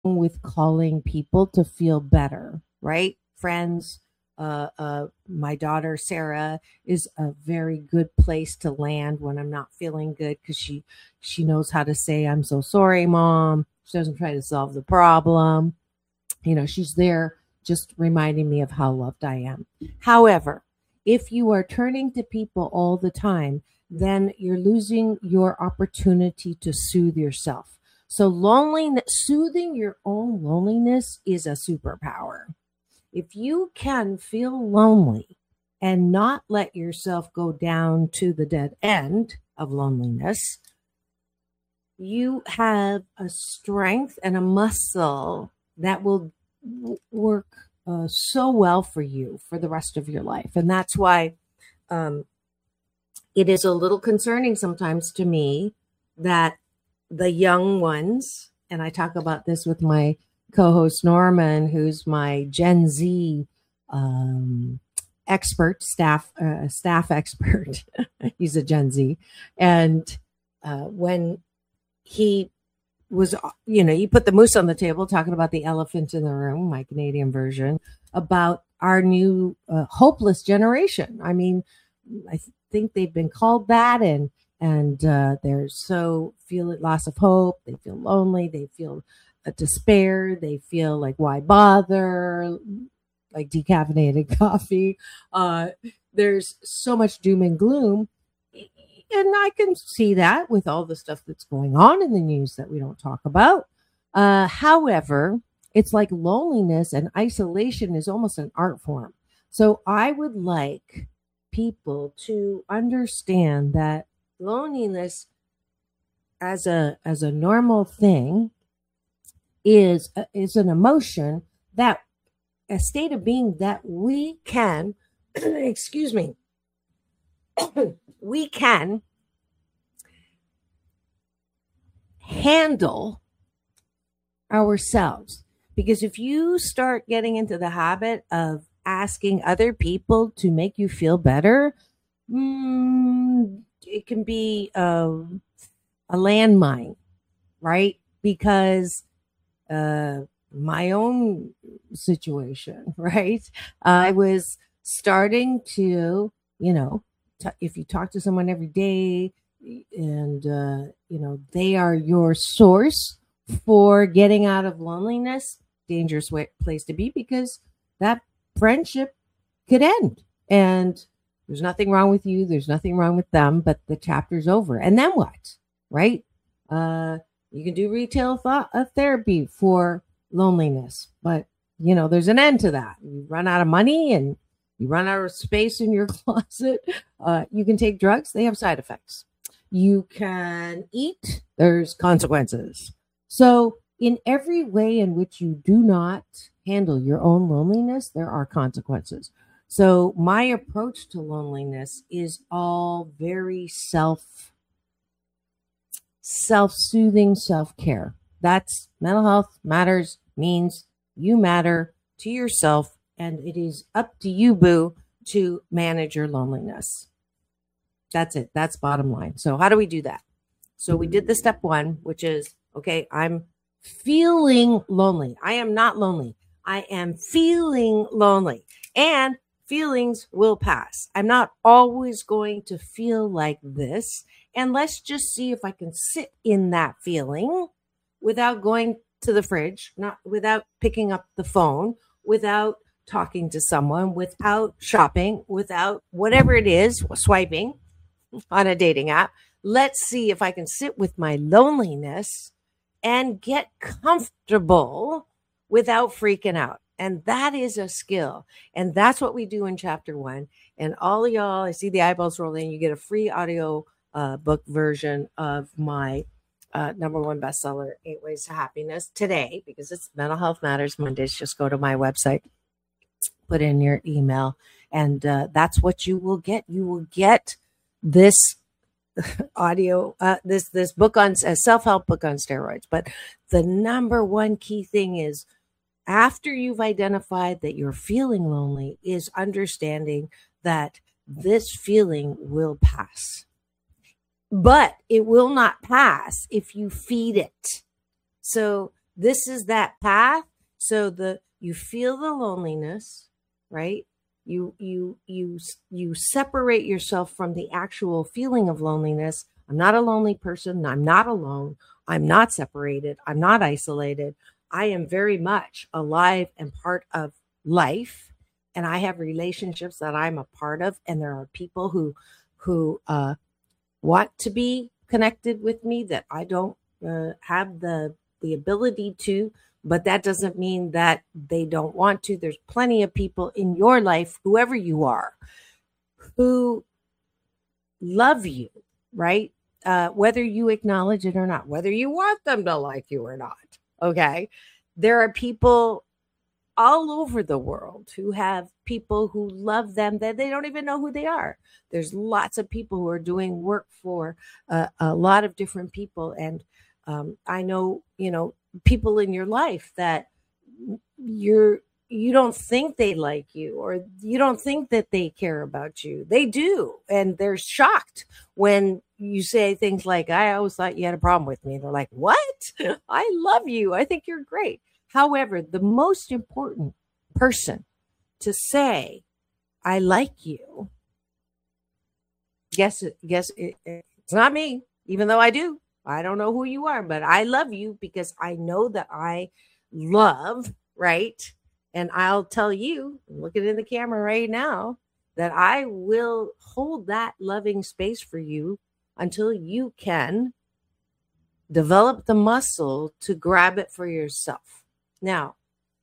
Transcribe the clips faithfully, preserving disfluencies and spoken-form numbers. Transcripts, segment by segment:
with calling people to feel better, right? Friends, uh, uh, my daughter Sarah is a very good place to land when I'm not feeling good because she she knows how to say I'm so sorry, mom. She doesn't try to solve the problem. You know, she's there just reminding me of how loved I am. However, if you are turning to people all the time, then you're losing your opportunity to soothe yourself. So loneliness, soothing your own loneliness is a superpower. If you can feel lonely and not let yourself go down to the dead end of loneliness, you have a strength and a muscle that will w- work uh, so well for you for the rest of your life. And that's why um, it is a little concerning sometimes to me that the young ones, and I talk about this with my co-host Norman, who's my Gen Z um, expert, staff uh, staff expert. He's a Gen Z, and uh, when he was, you know, you put the moose on the table, talking about the elephant in the room, my Canadian version, about our new uh, hopeless generation. I mean, I th- think they've been called that, and and uh, they're so feel loss of hope. They feel lonely. They feel uh, despair. They feel like why bother? Like decaffeinated coffee. Uh, there's so much doom and gloom. And I can see that with all the stuff that's going on in the news that we don't talk about. Uh, however, it's like loneliness and isolation is almost an art form. So I would like people to understand that loneliness as a as a normal thing is uh, is an emotion, that a state of being that we can excuse me we can handle ourselves. Because if you start getting into the habit of asking other people to make you feel better, mm, it can be a, a landmine, right? Because uh, my own situation, right? I was starting to, you know, t- if you talk to someone every day and, uh, you know, they are your source for getting out of loneliness, dangerous way, place to be, because that friendship could end. And there's nothing wrong with you. There's nothing wrong with them, but the chapter's over. And then what? Right? Uh, you can do retail thought, uh, therapy for loneliness, but you know, there's an end to that. You run out of money and you run out of space in your closet. Uh, you can take drugs. They have side effects. You can eat. There's consequences. So in every way in which you do not handle your own loneliness, there are consequences. So my approach to loneliness is all very self, self-soothing self-care. That's mental health matters, means you matter to yourself, and it is up to you, boo, to manage your loneliness. That's it. That's bottom line. So how do we do that? So we did the step one, which is, okay, I'm feeling lonely. I am not lonely. I am feeling lonely. And feelings will pass. I'm not always going to feel like this. And let's just see if I can sit in that feeling without going to the fridge, not without picking up the phone, without talking to someone, without shopping, without whatever it is, swiping on a dating app. Let's see if I can sit with my loneliness and get comfortable without freaking out. And that is a skill. And that's what we do in chapter one. And all of y'all, I see the eyeballs rolling. You get a free audio uh, book version of my uh, number one bestseller, Eight Ways to Happiness, today, because it's Mental Health Matters Mondays. Just go to my website, put in your email, and uh, that's what you will get. You will get this audio, uh, this this book on a self-help book on steroids. But the number one key thing is, after you've identified that you're feeling lonely, is understanding that this feeling will pass. But it will not pass if you feed it. So this is that path. So the you feel the loneliness, right? You you you you separate yourself from the actual feeling of loneliness. I'm not a lonely person. I'm not alone. I'm not separated. I'm not isolated. I am very much alive and part of life, and I have relationships that I'm a part of, and there are people who who uh, want to be connected with me that I don't uh, have the the ability to, but that doesn't mean that they don't want to. There's plenty of people in your life, whoever you are, who love you, right? Uh, whether you acknowledge it or not, whether you want them to like you or not. Okay. There are people all over the world who have people who love them that they don't even know who they are. There's lots of people who are doing work for uh, a lot of different people. And um, I know, you know, people in your life that you're, you don't think they like you, or you don't think that they care about you. They do. And they're shocked when you say things like, I always thought you had a problem with me. They're like, what? I love you. I think you're great. However, the most important person to say, I like you, guess, guess it, it's not me, even though I do. I don't know who you are, but I love you because I know that I love, right? And I'll tell you, looking in the camera right now, that I will hold that loving space for you until you can develop the muscle to grab it for yourself. Now,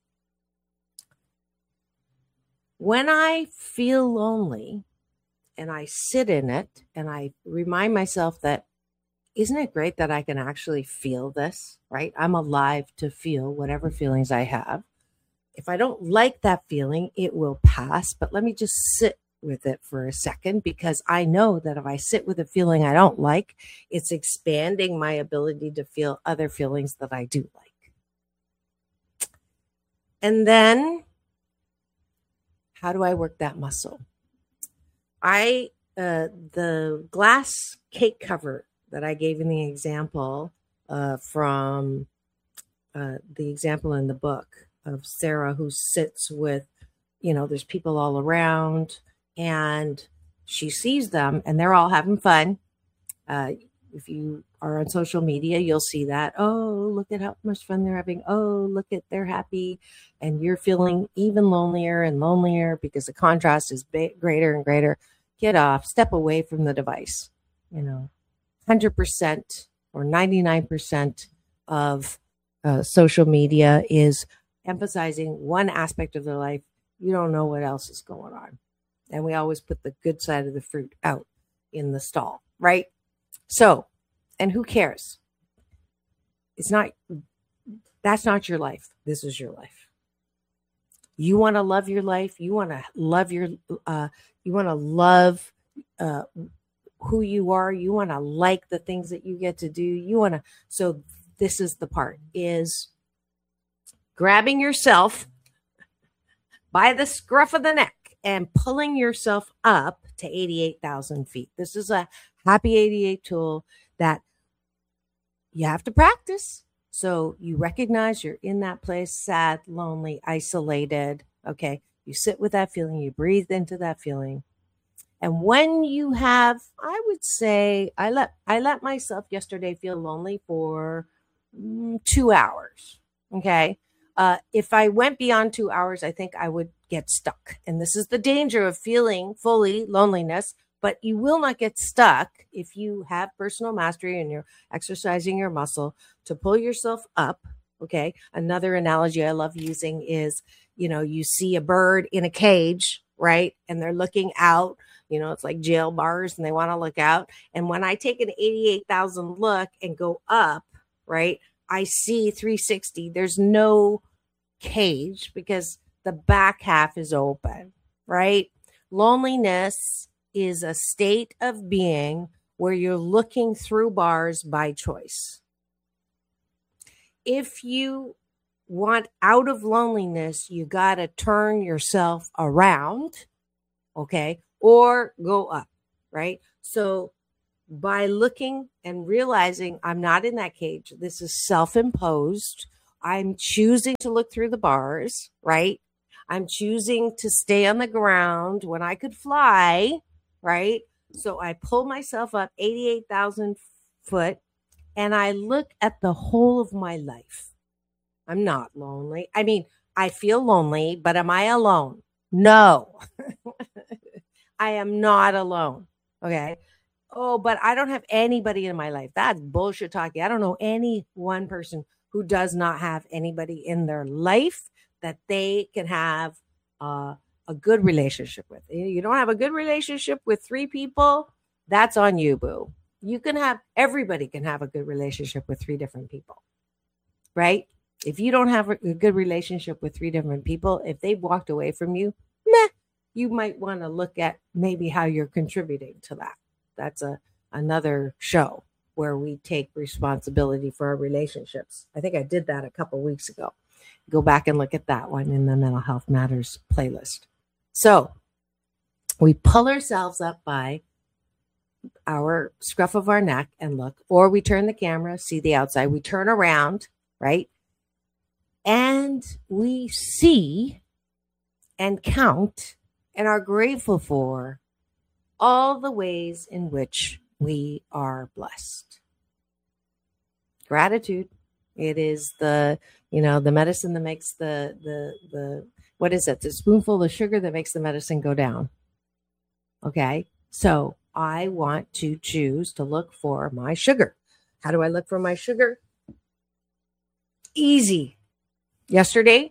when I feel lonely and I sit in it and I remind myself that, isn't it great that I can actually feel this, right? I'm alive to feel whatever feelings I have. If I don't like that feeling, it will pass. But let me just sit with it for a second, because I know that if I sit with a feeling I don't like, it's expanding my ability to feel other feelings that I do like. And then how do I work that muscle? I, uh, the glass cake cover that I gave in the example uh, from uh, the example in the book of Sarah, who sits with, you know, there's people all around and she sees them and they're all having fun. Uh, if you are on social media, you'll see that. Oh, look at how much fun they're having. Oh, look at they're happy. And you're feeling even lonelier and lonelier because the contrast is big, greater and greater. Get off, step away from the device. You know, one hundred percent or ninety-nine percent of uh, social media is emphasizing one aspect of their life. You don't know what else is going on. And we always put the good side of the fruit out in the stall, right? So, and who cares? It's not, that's not your life. This is your life. You want to love your life. You want to love your, uh, you want to love uh, who you are. You want to like the things that you get to do. You want to, so this is the part, is grabbing yourself by the scruff of the neck and pulling yourself up to eighty-eight thousand feet. This is a Happy eighty-eight tool that you have to practice. So you recognize you're in that place, sad, lonely, isolated. Okay. You sit with that feeling, you breathe into that feeling. And when you have, I would say, I let, I let myself yesterday feel lonely for mm, two hours. Okay. Uh, if I went beyond two hours, I think I would get stuck. And this is the danger of feeling fully loneliness, but you will not get stuck if you have personal mastery and you're exercising your muscle to pull yourself up. Okay. Another analogy I love using is, you know, you see a bird in a cage, right? And they're looking out, you know, it's like jail bars and they want to look out. And when I take an eighty-eight thousand look and go up, right, I see three sixty. There's no cage because the back half is open, right? Loneliness is a state of being where you're looking through bars by choice. If you want out of loneliness, you got to turn yourself around, okay, or go up, right? So by looking and realizing I'm not in that cage, this is self-imposed, I'm choosing to look through the bars, right? I'm choosing to stay on the ground when I could fly, right? So I pull myself up eighty-eight thousand foot and I look at the whole of my life. I'm not lonely. I mean, I feel lonely, but am I alone? No, I am not alone. Okay. Oh, but I don't have anybody in my life. That's bullshit talking. I don't know any one person who does not have anybody in their life that they can have uh, a good relationship with. You don't have a good relationship with three people, that's on you, boo. You can have, everybody can have a good relationship with three different people, right? If you don't have a good relationship with three different people, if they've walked away from you, meh, you might want to look at maybe how you're contributing to that. That's a another show where we take responsibility for our relationships. I think I did that a couple weeks ago. Go back and look at that one in the Mental Health Matters playlist. So we pull ourselves up by our scruff of our neck and look, or we turn the camera, see the outside. We turn around, right? And we see and count and are grateful for all the ways in which we are blessed. Gratitude. It is the, you know, the medicine that makes the, the, the, what is it? The spoonful of sugar that makes the medicine go down. Okay. So I want to choose to look for my sugar. How do I look for my sugar? Easy. Yesterday,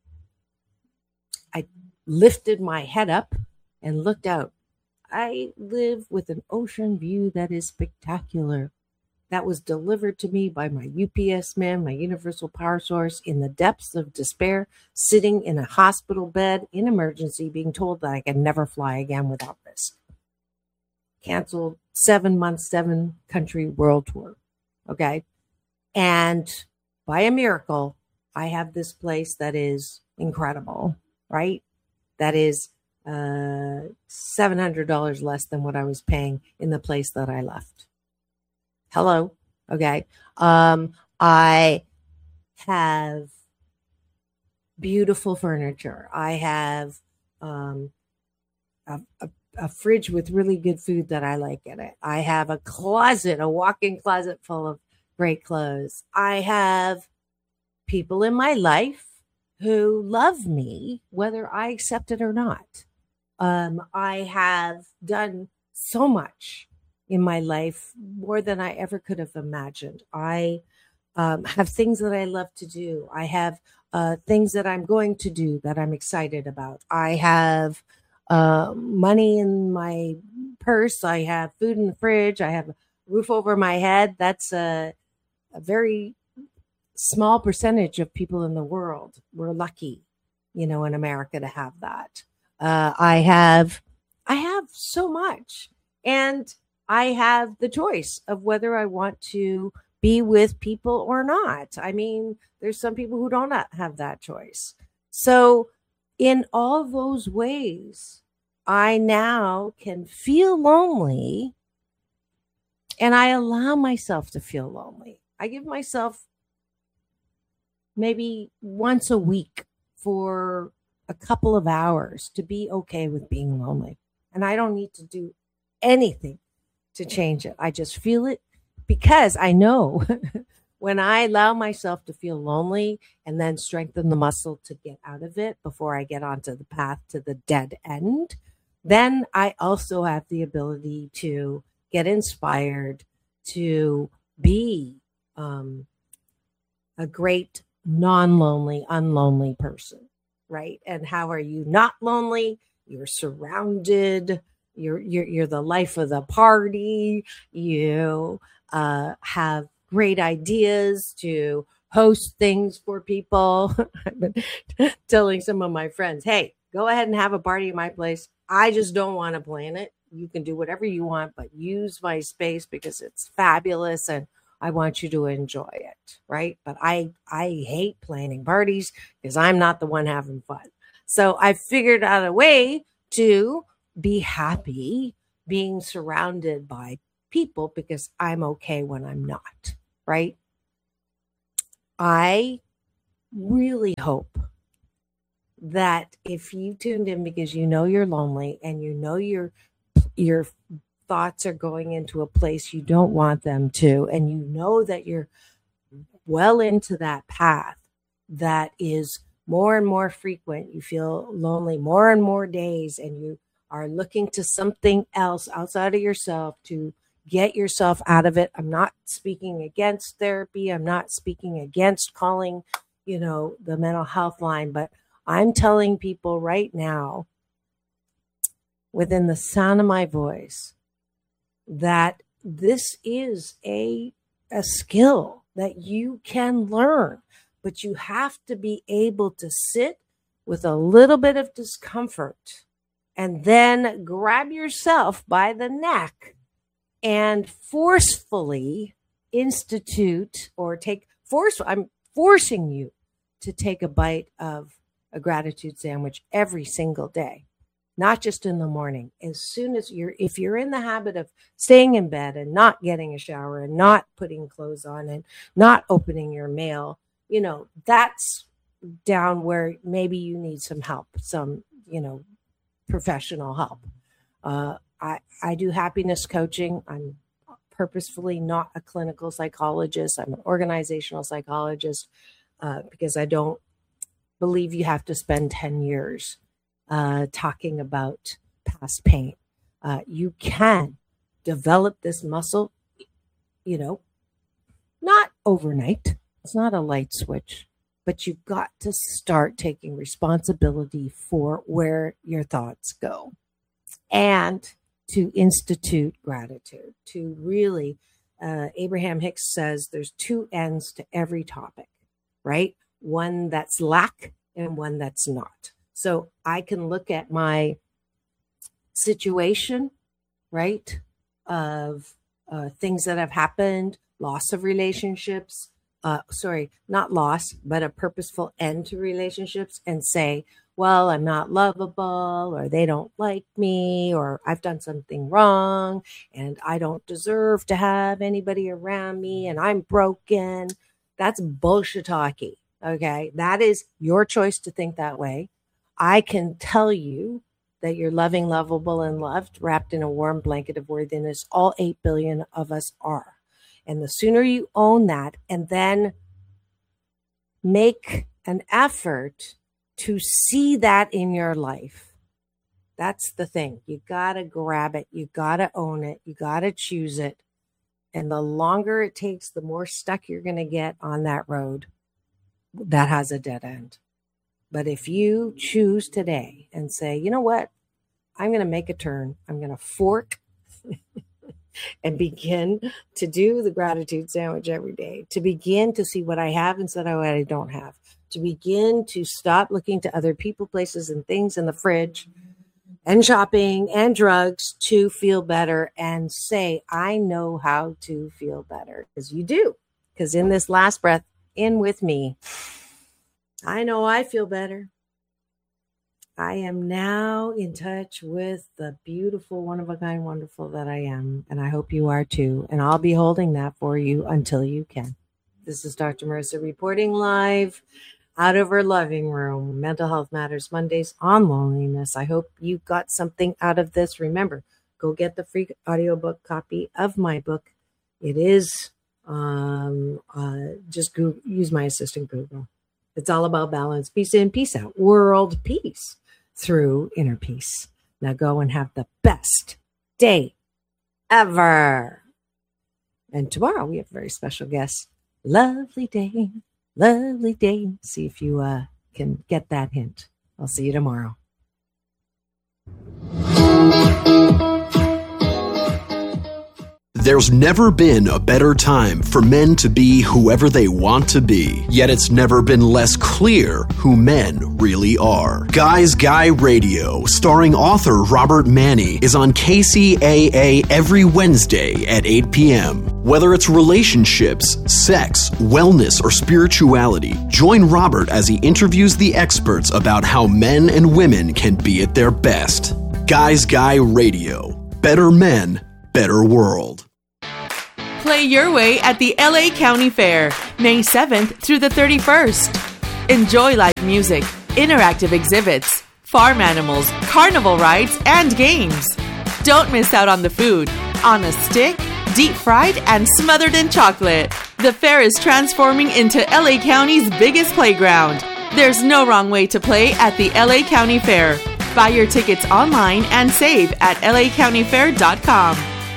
I lifted my head up and looked out. I live with an ocean view that is spectacular. That was delivered to me by my U P S man, my universal power source, in the depths of despair, sitting in a hospital bed in emergency, being told that I can never fly again without risk. Canceled seven months, seven country world tour. Okay. And by a miracle, I have this place that is incredible, right? That is uh, seven hundred dollars less than what I was paying in the place that I left. Hello. Okay. Um, I have beautiful furniture. I have um, a, a, a fridge with really good food that I like in it. I have a closet, a walk-in closet full of great clothes. I have people in my life who love me, whether I accept it or not. Um, I have done so much in my life, more than I ever could have imagined. I um, have things that I love to do. I have uh, things that I'm going to do that I'm excited about. I have uh, money in my purse. I have food in the fridge. I have a roof over my head. That's a, a very small percentage of people in the world. We're lucky, you know, in America to have that. Uh, I have, I have so much, and I have the choice of whether I want to be with people or not. I mean, there's some people who don't have that choice. So in all those ways, I now can feel lonely, and I allow myself to feel lonely. I give myself maybe once a week for a couple of hours to be okay with being lonely. And I don't need to do anything to change it. I just feel it because I know when I allow myself to feel lonely and then strengthen the muscle to get out of it before I get onto the path to the dead end, then I also have the ability to get inspired to be um, a great non-lonely, unlonely person, right? And how are you not lonely? You're surrounded. You're you're you're the life of the party. You uh, have great ideas to host things for people. I've been telling some of my friends, hey, go ahead and have a party at my place. I just don't want to plan it. You can do whatever you want, but use my space because it's fabulous and I want you to enjoy it, right? But I I hate planning parties because I'm not the one having fun. So I figured out a way to be happy being surrounded by people because I'm okay when I'm not, right? I really hope that if you tuned in because you know you're lonely and you know your your thoughts are going into a place you don't want them to, and you know that you're well into that path that is more and more frequent, you feel lonely more and more days, and you are looking to something else outside of yourself to get yourself out of it. I'm not speaking against therapy. I'm not speaking against calling, you know, the mental health line, but I'm telling people right now, within the sound of my voice, that this is a, a skill that you can learn, but you have to be able to sit with a little bit of discomfort and then grab yourself by the neck and forcefully institute or take force. I'm forcing you to take a bite of a gratitude sandwich every single day, not just in the morning. As soon as you're, if you're in the habit of staying in bed and not getting a shower and not putting clothes on and not opening your mail, you know, that's down where maybe you need some help, some, you know, professional help. Uh, I, I do happiness coaching. I'm purposefully not a clinical psychologist. I'm an organizational psychologist uh, because I don't believe you have to spend ten years uh, talking about past pain. Uh, you can develop this muscle, you know, not overnight. It's not a light switch, but you've got to start taking responsibility for where your thoughts go and to institute gratitude, to really, uh, Abraham Hicks says there's two ends to every topic, right? One that's lack and one that's not. So I can look at my situation, right, of uh, things that have happened, loss of relationships, uh, sorry, not loss, but a purposeful end to relationships, and say, well, I'm not lovable, or they don't like me, or I've done something wrong, and I don't deserve to have anybody around me, and I'm broken. That's bullshit talkie. Okay, that is your choice to think that way. I can tell you that you're loving, lovable, and loved, wrapped in a warm blanket of worthiness. All eight billion of us are. And the sooner you own that and then make an effort to see that in your life, that's the thing. You got to grab it. You got to own it. You got to choose it. And the longer it takes, the more stuck you're going to get on that road that has a dead end. But if you choose today and say, you know what, I'm going to make a turn, I'm going to fork and begin to do the gratitude sandwich every day, to begin to see what I have instead of what I don't have, to begin to stop looking to other people, places, and things in the fridge and shopping and drugs to feel better, and say, I know how to feel better. Because you do. Because in this last breath, in with me, I know I feel better. I am now in touch with the beautiful, one-of-a-kind wonderful that I am, and I hope you are too. And I'll be holding that for you until you can. This is Doctor Marissa reporting live out of her loving room. Mental Health Matters Mondays on loneliness. I hope you got something out of this. Remember, go get the free audiobook copy of my book. It is, um, uh, just Google, use my assistant Google. It's all about balance, peace in, peace out, world peace through inner peace. Now go and have the best day ever. And tomorrow we have a very special guest. Lovely day, lovely day. See if you uh, can get that hint. I'll see you tomorrow. There's never been a better time for men to be whoever they want to be, yet it's never been less clear who men really are. Guys Guy Radio, starring author Robert Manni, is on K C A A every Wednesday at eight p.m. Whether it's relationships, sex, wellness, or spirituality, join Robert as he interviews the experts about how men and women can be at their best. Guys Guy Radio. Better men, better world. Play your way at the L A County Fair, May seventh through the thirty-first. Enjoy live music, interactive exhibits, farm animals, carnival rides, and games. Don't miss out on the food. On a stick, deep fried, and smothered in chocolate. The fair is transforming into L A County's biggest playground. There's no wrong way to play at the L A County Fair. Buy your tickets online and save at L A county fair dot com.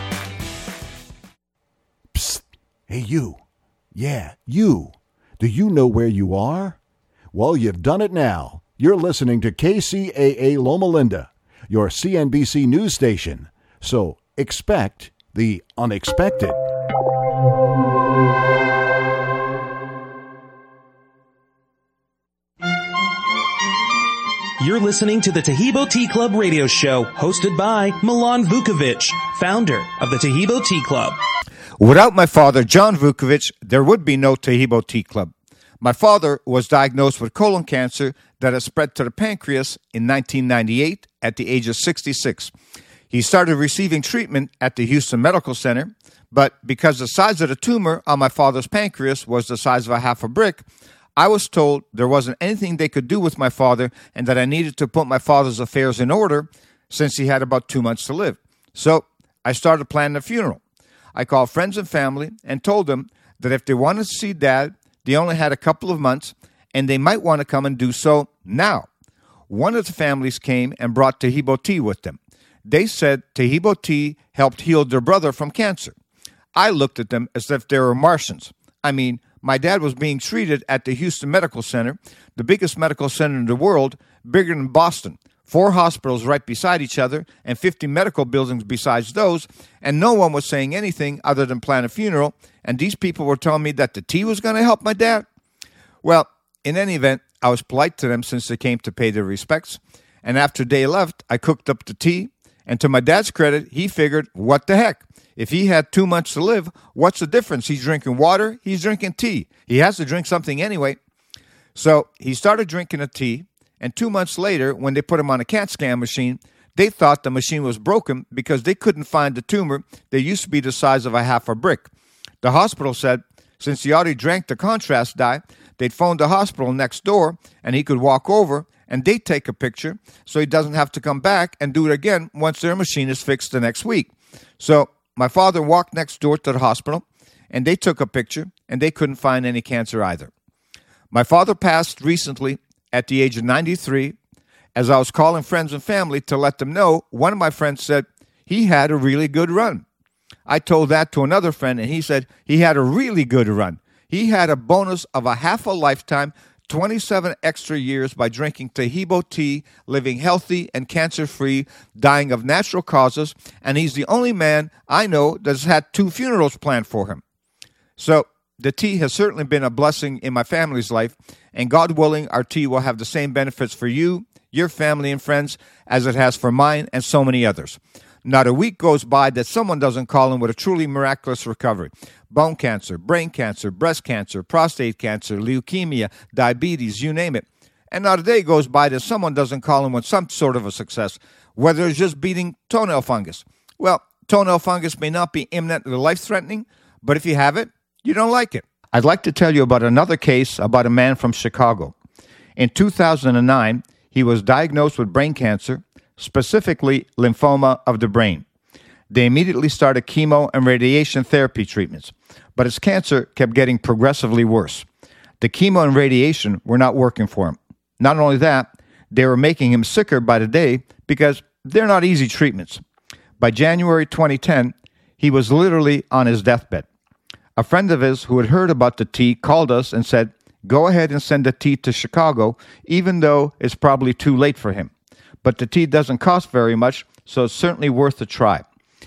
Psst. Hey, you. Yeah, you. Do you know where you are? Well, you've done it now. You're listening to K C A A Loma Linda, your C N B C news station. So expect the unexpected. You're listening to the Taheebo Tea Club radio show, hosted by Milan Vukovic, founder of the Taheebo Tea Club. Without my father, John Vukovic, there would be no Taheebo Tea Club. My father was diagnosed with colon cancer that had spread to the pancreas in nineteen ninety-eight at the age of sixty-six. He started receiving treatment at the Houston Medical Center, but because the size of the tumor on my father's pancreas was the size of a half a brick, I was told there wasn't anything they could do with my father and that I needed to put my father's affairs in order since he had about two months to live. So I started planning a funeral. I called friends and family and told them that if they wanted to see Dad, they only had a couple of months and they might want to come and do so now. One of the families came and brought Taheebo tea with them. They said Taheebo tea helped heal their brother from cancer. I looked at them as if they were Martians. I mean, my dad was being treated at the Houston Medical Center, the biggest medical center in the world, bigger than Boston. Four hospitals right beside each other and fifty medical buildings besides those, and no one was saying anything other than plan a funeral, and these people were telling me that the tea was going to help my dad? Well, in any event, I was polite to them since they came to pay their respects, and after they left, I cooked up the tea, and to my dad's credit, he figured, what the heck? If he had two months to live, what's the difference? He's drinking water, he's drinking tea. He has to drink something anyway. So he started drinking a tea, and two months later, when they put him on a CAT scan machine, they thought the machine was broken because they couldn't find the tumor that used to be the size of a half a brick. The hospital said, since he already drank the contrast dye, they'd phone the hospital next door, and he could walk over, and they'd take a picture so he doesn't have to come back and do it again once their machine is fixed the next week. So my father walked next door to the hospital, and they took a picture, and they couldn't find any cancer either. My father passed recently at the age of ninety-three. As I was calling friends and family to let them know, one of my friends said he had a really good run. I told that to another friend, and he said he had a really good run. He had a bonus of a half a lifetime, twenty-seven extra years by drinking Taheebo tea, living healthy and cancer-free, dying of natural causes, and he's the only man I know that's had two funerals planned for him. So the tea has certainly been a blessing in my family's life, and God willing, our tea will have the same benefits for you, your family and friends, as it has for mine and so many others. Not a week goes by that someone doesn't call in with a truly miraculous recovery. Bone cancer, brain cancer, breast cancer, prostate cancer, leukemia, diabetes, you name it. And not a day goes by that someone doesn't call in with some sort of a success, whether it's just beating toenail fungus. Well, toenail fungus may not be imminent or life-threatening, but if you have it, you don't like it. I'd like to tell you about another case about a man from Chicago. In two thousand nine, he was diagnosed with brain cancer, specifically lymphoma of the brain. They immediately started chemo and radiation therapy treatments, but his cancer kept getting progressively worse. The chemo and radiation were not working for him. Not only that, they were making him sicker by the day because they're not easy treatments. By January twenty ten, he was literally on his deathbed. A friend of his who had heard about the tea called us and said, go ahead and send the tea to Chicago, even though it's probably too late for him. But the tea doesn't cost very much, so it's certainly worth a try.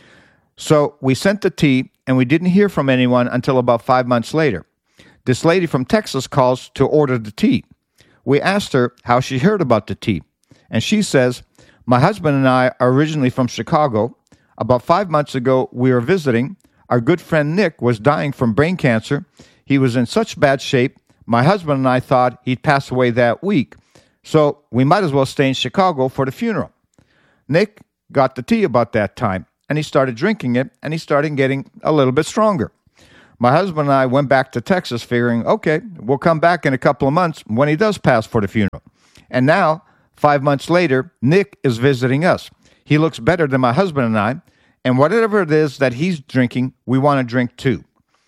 So we sent the tea, and we didn't hear from anyone until about five months later. This lady from Texas calls to order the tea. We asked her how she heard about the tea, and she says, my husband and I are originally from Chicago. About five months ago, we were visiting. Our good friend Nick was dying from brain cancer. He was in such bad shape, my husband and I thought he'd pass away that week, so we might as well stay in Chicago for the funeral. Nick got the tea about that time, and he started drinking it, and he started getting a little bit stronger. My husband and I went back to Texas figuring, okay, we'll come back in a couple of months when he does pass for the funeral. And now, five months later, Nick is visiting us. He looks better than my husband and I, and whatever it is that he's drinking, we want to drink too.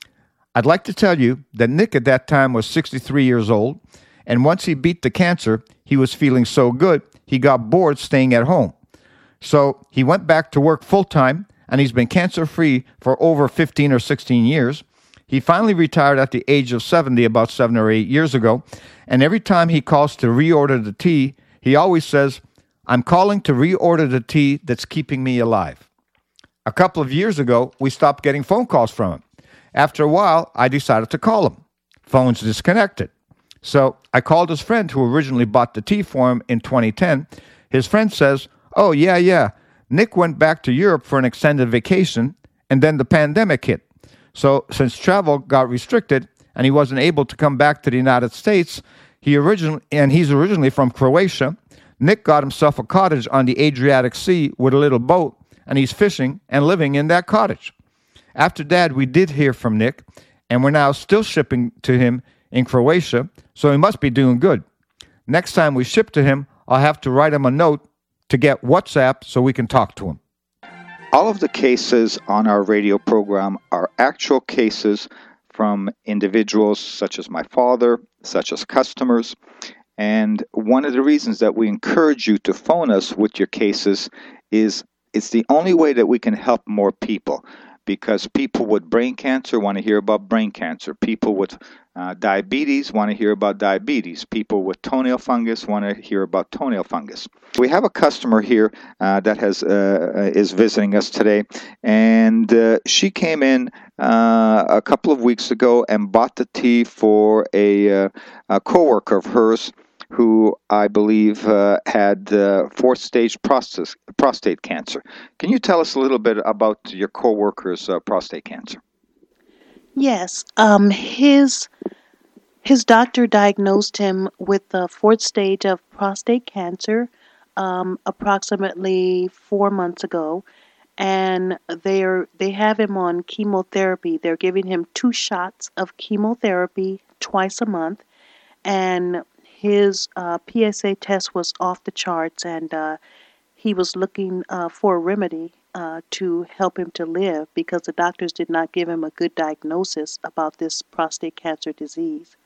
I'd like to tell you that Nick at that time was sixty-three years old, and once he beat the cancer, he was feeling so good, he got bored staying at home. So he went back to work full-time, and he's been cancer-free for over fifteen or sixteen years. He finally retired at the age of seventy about seven or eight years ago, and every time he calls to reorder the tea, he always says, I'm calling to reorder the tea that's keeping me alive. A couple of years ago, we stopped getting phone calls from him. After a while, I decided to call him. Phone's disconnected. So I called his friend who originally bought the tea for him in twenty ten. His friend says, oh, yeah, yeah, Nick went back to Europe for an extended vacation, and then the pandemic hit. So since travel got restricted and he wasn't able to come back to the United States, he originally and he's originally from Croatia, Nick got himself a cottage on the Adriatic Sea with a little boat, and he's fishing and living in that cottage. After that, we did hear from Nick, and we're now still shipping to him in Croatia, so he must be doing good. Next time we ship to him, I'll have to write him a note to get WhatsApp so we can talk to him. All of the cases on our radio program are actual cases from individuals such as my father, such as customers. And one of the reasons that we encourage you to phone us with your cases is it's the only way that we can help more people. Because people with brain cancer want to hear about brain cancer. People with uh, diabetes want to hear about diabetes. People with toenail fungus want to hear about toenail fungus. We have a customer here uh, that has uh, is visiting us today, and uh, she came in uh, a couple of weeks ago and bought the tea for a, uh, a coworker of hers who I believe uh, had uh, fourth stage prostate, prostate cancer. Can you tell us a little bit about your coworker's uh, prostate cancer? Yes, um, his his doctor diagnosed him with the fourth stage of prostate cancer um, approximately four months ago, and they are they have him on chemotherapy. They're giving him two shots of chemotherapy twice a month, and his uh, P S A test was off the charts, and uh, he was looking uh, for a remedy uh, to help him to live because the doctors did not give him a good diagnosis about this prostate cancer disease.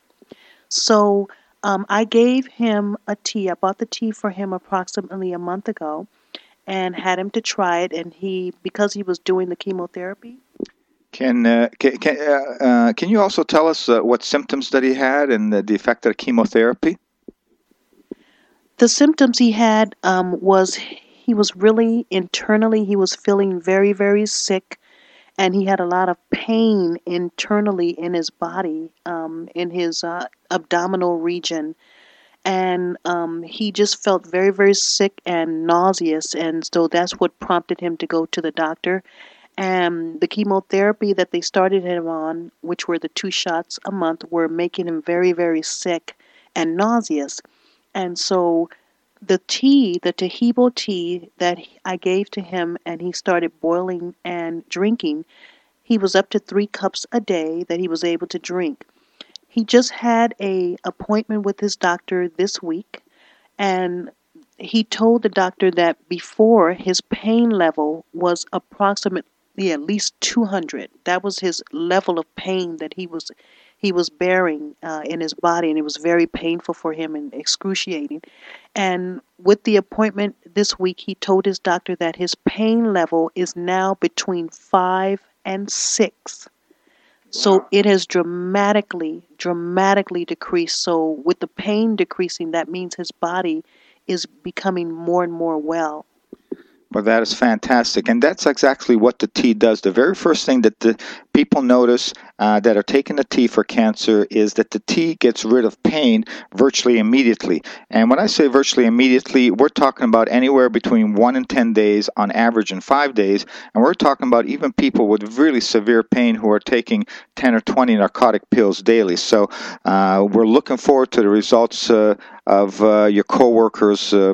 So um, I gave him a tea. I bought the tea for him approximately a month ago and had him to try it, and he, because he was doing the chemotherapy, Can uh, can can, uh, uh, can you also tell us uh, what symptoms that he had and the, the effect of chemotherapy? The symptoms he had um, was he was really internally, he was feeling very, very sick, and he had a lot of pain internally in his body, um, in his uh, abdominal region. And um, he just felt very, very sick and nauseous, and so that's what prompted him to go to the doctor. And the chemotherapy that they started him on, which were the two shots a month, were making him very, very sick and nauseous. And so the tea, the Taheebo tea that I gave to him and he started boiling and drinking, he was up to three cups a day that he was able to drink. He just had a appointment with his doctor this week, and he told the doctor that before his pain level was approximately Yeah, at least two hundred. That was his level of pain that he was he was bearing uh, in his body, and it was very painful for him and excruciating. And with the appointment this week, he told his doctor that his pain level is now between five and six. So wow. It has dramatically, dramatically decreased. So with the pain decreasing, that means his body is becoming more and more well. Well, that is fantastic. And that's exactly what the tea does. The very first thing that the people notice uh, that are taking the tea for cancer is that the tea gets rid of pain virtually immediately. And when I say virtually immediately, we're talking about anywhere between one and ten days, on average in five days. And we're talking about even people with really severe pain who are taking ten or twenty narcotic pills daily. So uh, we're looking forward to the results uh, of uh, your coworkers' uh,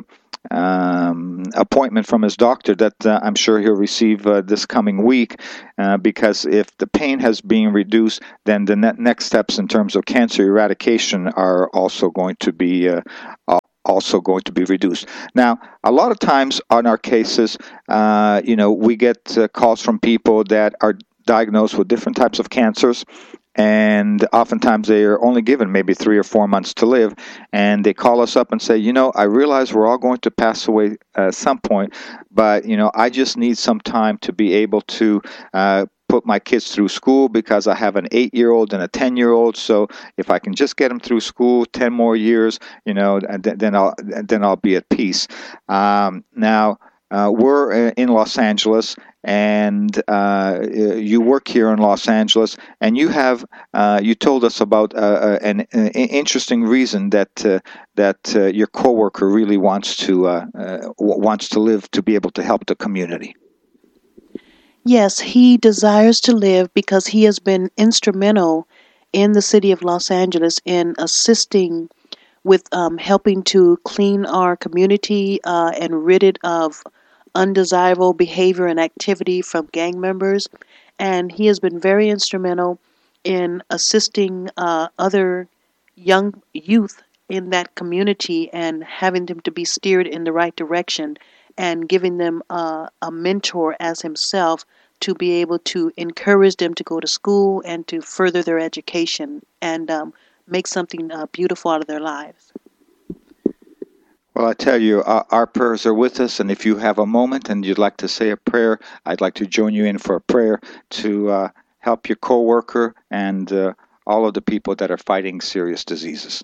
um, appointment from his doctor that uh, I'm sure he'll receive uh, this coming week, uh, because if the pain has been reduced, then the ne- next steps in terms of cancer eradication are also going to be uh, also going to be reduced. Now, a lot of times on our cases, uh, you know, we get uh, calls from people that are diagnosed with different types of cancers, and oftentimes they are only given maybe three or four months to live, and they call us up and say, you know, I realize we're all going to pass away at some point, but, you know, I just need some time to be able to uh, put my kids through school because I have an eight-year-old and a ten-year-old, so if I can just get them through school ten more years, you know, then I'll, then I'll be at peace. Um, now, Uh, we're in Los Angeles, and uh, you work here in Los Angeles, and you have uh, you told us about uh, an, an interesting reason that uh, that uh, your coworker really wants to uh, uh, wants to live to be able to help the community. Yes, he desires to live because he has been instrumental in the city of Los Angeles in assisting with um, helping to clean our community uh, and rid it of undesirable behavior and activity from gang members. And he has been very instrumental in assisting uh, other young youth in that community and having them to be steered in the right direction and giving them uh, a mentor as himself to be able to encourage them to go to school and to further their education and um, make something uh, beautiful out of their lives. Well, I tell you, our, our prayers are with us, and if you have a moment and you'd like to say a prayer, I'd like to join you in for a prayer to uh, help your coworker and uh, all of the people that are fighting serious diseases.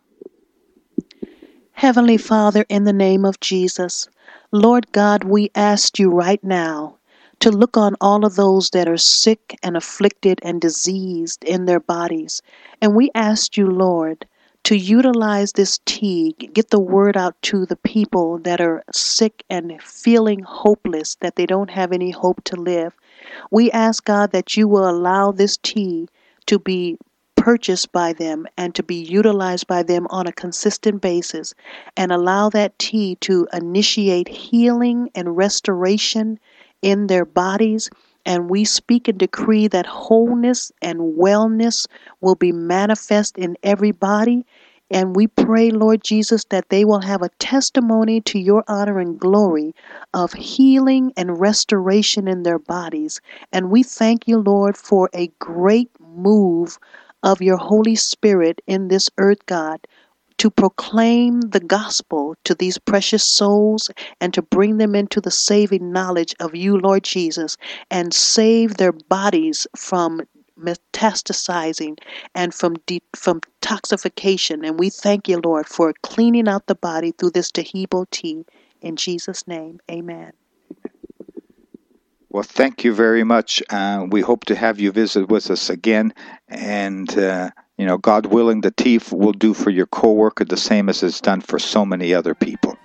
Heavenly Father, in the name of Jesus, Lord God, we ask you right now to look on all of those that are sick and afflicted and diseased in their bodies. And we ask you, Lord, to utilize this tea, get the word out to the people that are sick and feeling hopeless, that they don't have any hope to live. We ask, God, that you will allow this tea to be purchased by them and to be utilized by them on a consistent basis, and allow that tea to initiate healing and restoration in their bodies. And we speak and decree that wholeness and wellness will be manifest in every body. And we pray, Lord Jesus, that they will have a testimony to your honor and glory of healing and restoration in their bodies. And we thank you, Lord, for a great move of your Holy Spirit in this earth, God, to proclaim the gospel to these precious souls and to bring them into the saving knowledge of you, Lord Jesus, and save their bodies from metastasizing and from de- from toxification. And we thank you, Lord, for cleaning out the body through this Taheebo tea. In Jesus' name, amen. Well, thank you very much. Uh, we hope to have you visit with us again. And, uh, you know, God willing, the tea will do for your coworker the same as it's done for so many other people.